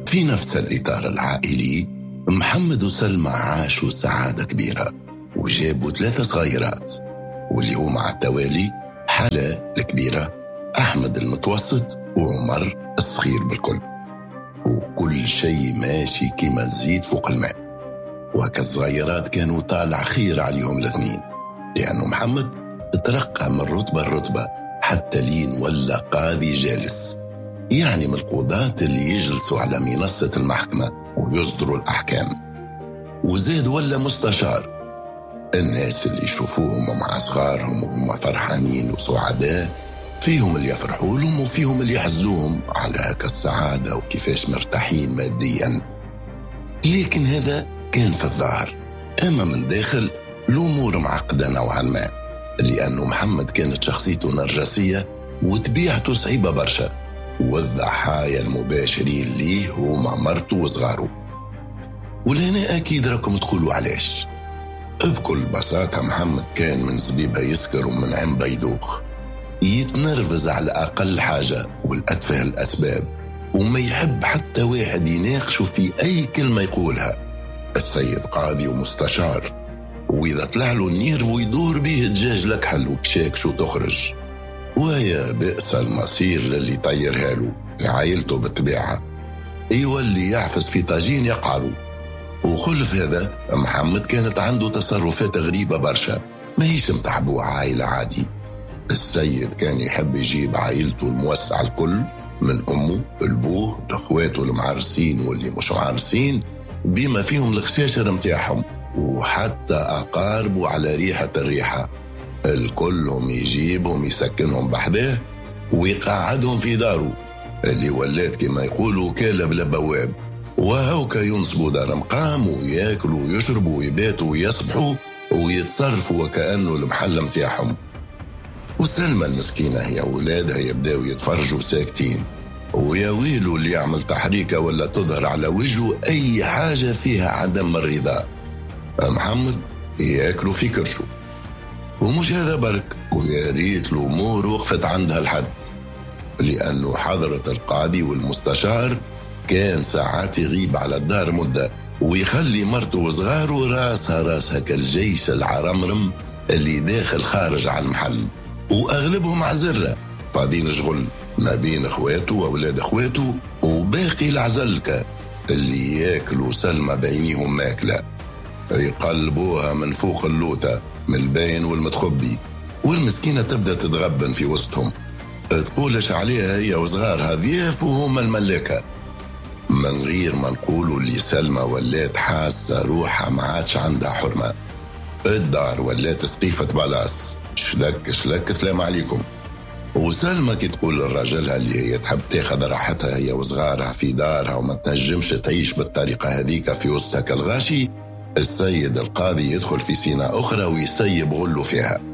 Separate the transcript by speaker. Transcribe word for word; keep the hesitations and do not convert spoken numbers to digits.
Speaker 1: في نفس الإطار العائلي، محمد وسلمى عاشوا سعادة كبيرة وجابوا ثلاثة صغيرات، واللي هم على التوالي حلا الكبيرة، أحمد المتوسط، وعمر الصغير بالكل. وكل شيء ماشي كما الزيت فوق الماء، وكالصغيرات كانوا طالع خير عليهم الاثنين، لأنه محمد ترقى من رتبة لرتبة حتى لين ولا قاضي جالس، يعني من القضاة اللي يجلسوا على منصة المحكمة ويصدروا الأحكام. وزاد ولا مستشار، الناس اللي يشوفوهم مع صغارهم وهم فرحانين وسعداء، فيهم اللي يفرحوا لهم وفيهم اللي يحزنوهم على هكا السعادة وكيفاش مرتاحين ماديا. لكن هذا كان في الظاهر، أما من داخل الأمور معقدة نوعا ما، لأنه محمد كانت شخصيته نرجسية وطبيعته صعيبة برشا، والضحايا المباشرين ليه هما مرته وصغاره. ولهنا أكيد راكم تقولوا علاش. بكل بساطة محمد كان من زبيبة يسكر ومن عم بيدوخ، يتنرفز على أقل حاجة والأتفه الأسباب، وما يحب حتى واحد يناقشه في أي كلمة يقولها. السيد قاضي ومستشار، وإذا طلع له النير ويدور به الدجاج لك حل وكشاك شو تخرج. ويا بئس المصير للي طيرها له عائلته بالطبيعة، يولي يعفز في طاجين يقعروا. وخلف هذا محمد كانت عنده تصرفات غريبة برشا، ما هيش متحبوها عائلة عادي. السيد كان يحب يجيب عائلته الموسع الكل، من أمه البوه لأخواته المعرسين واللي مش معرسين، بما فيهم الخشاشر متاعهم، وحتى أقاربه على ريحة الريحة، الكلهم يجيبهم يسكنهم بحذاه ويقعدهم في داره اللي ولات كما يقولوا كالة بلا بواب. وهوكا ينصبوا دار مقام وياكلوا ويشربوا ويباتوا ويصبحوا ويتصرفوا وكأنه المحل متاعهم. وسلمى المسكينة هي أولادها يبداوا يتفرجوا ساكتين، ويا ويلو اللي يعمل تحريكة ولا تظهر على وجهه أي حاجة فيها عدم الرضا. محمد ياكلوا في كرشه. ومش هذا برك، ويا ريت الأمور وقفت عندها الحد، لأنه حضرة القاضي والمستشار كان ساعات يغيب على الدار مدة ويخلي مرته وصغاره راسها راسها كالجيش العرمرم اللي داخل خارج على المحل، وأغلبهم عزرة قاعدين شغل ما بين اخواته واولاد اخواته، وباقي العزلكة اللي ياكلوا سلمى بعينيهم ماكلة، يقلبوها من فوق اللوتة من الباين والمتخبي، والمسكينة تبدأ تتغبن في وسطهم، تقولش عليها هي وصغارها ضياف وهم الملاكة. من غير ما نقولوا اللي سلمى ولات حاسة روحها ما عادش عندها حرمة، الدار ولات سقيفة بلاص، شلك شلك سلام عليكم. وسلمى كي تقول للرجلها اللي هي تحب تاخذ راحتها هي وصغارها في دارها وما تنجمش تعيش بالطريقة هذيك في وسطها كالغاشي، السيد القاضي يدخل في سينة أخرى ويسيب غله فيها.